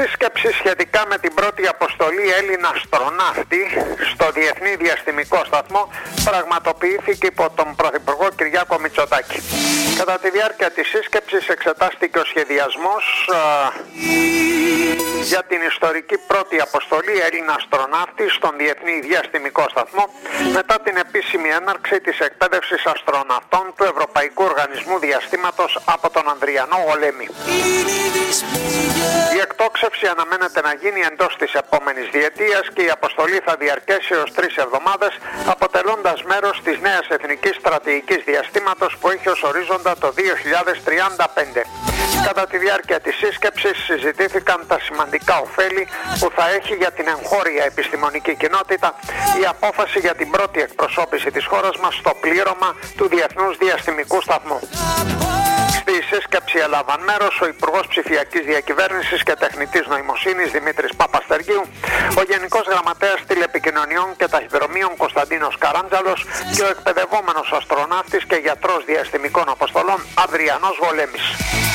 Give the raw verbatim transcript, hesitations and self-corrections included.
Σύσκεψη σχετικά με την πρώτη αποστολή Έλληνα αστροναύτη στο Διεθνή Διαστημικό Σταθμό πραγματοποιήθηκε υπό τον Πρωθυπουργό Κυριάκο Μητσοτάκη. Κατά τη διάρκεια της σύσκεψης εξετάστηκε ο σχεδιασμός α, για την ιστορική πρώτη αποστολή Έλληνα αστροναύτη στον Διεθνή Διαστημικό Σταθμό μετά την επίσημη έναρξη της εκπαίδευσης αστροναυτών του Ευρωπαϊκού Οργανισμού Διαστήματος από τον Ανδριανό Γολέμη. Η εκτόξευση αναμένεται να γίνει εντός της επόμενης διετίας και η αποστολή θα διαρκέσει έως τρεις εβδομάδες, αποτελώντας μέρος της νέας εθνικής στρατηγικής διαστήματος που έχει ως ορίζοντα το δύο χιλιάδες τριάντα πέντε. Κατά τη διάρκεια της σύσκεψης συζητήθηκαν τα σημαντικά ωφέλη που θα έχει για την εγχώρια επιστημονική κοινότητα η απόφαση για την πρώτη εκπροσώπηση της χώρας μας στο πλήρωμα του Διεθνούς Διαστημικού Σταθμού. Στη σύσκεψη έλαβαν μέρος ο Υπουργός Ψηφιακής Διακυβέρνησης και Τεχνητής Νοημοσύνης Δημήτρης Παπαστεργίου, ο Γενικός Γραμματέας Τηλεπικοινωνιών και Ταχυδρομείων Κωνσταντίνος Καράντζαλος και ο εκπαιδευόμενος αστροναύτης και γιατρός διαστημικών αποστολών Ανδριανός Γολέμης.